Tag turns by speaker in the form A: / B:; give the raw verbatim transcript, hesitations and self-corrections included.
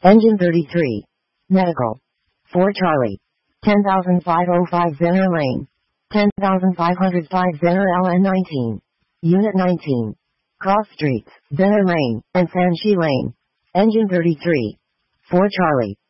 A: Engine thirty-three. Medical. four Charlie. ten thousand five hundred five Zenner Lane. ten thousand five hundred five Zenner L N nineteen. Unit nineteen. Cross Streets, Zenner Lane, and Sanshi Lane. Engine thirty-three. four Charlie.